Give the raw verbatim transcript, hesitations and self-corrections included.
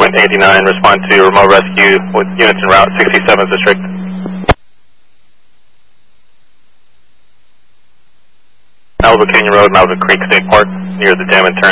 Point eighty-nine, respond to remote rescue with units en route sixty-seventh District. Malibu Canyon Road, Malibu Creek State Park, near the dam and turn.